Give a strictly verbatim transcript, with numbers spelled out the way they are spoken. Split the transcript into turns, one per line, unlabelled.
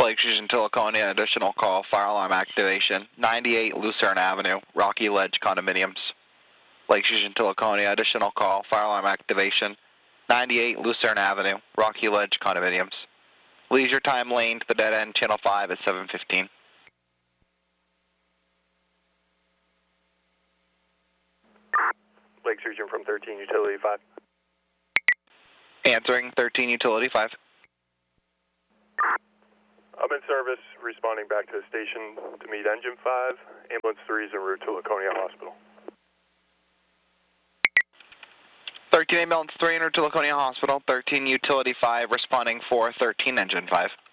Lake Fusion to Laconia, additional call, fire alarm activation, ninety-eight Lucerne Avenue, Rocky Ledge condominiums. Lake Fusion to Laconia, additional call, fire alarm activation, ninety-eight Lucerne Avenue, Rocky Ledge condominiums. Leisure time lane to the dead end, channel five at seven fifteen.
Lake Fusion from thirteen, Utility five.
Answering thirteen, Utility five.
I'm in service, responding back to the station to meet Engine five. Ambulance three is en route to Laconia Hospital.
thirteen Ambulance three en route to Laconia Hospital. thirteen Utility five responding for thirteen Engine five.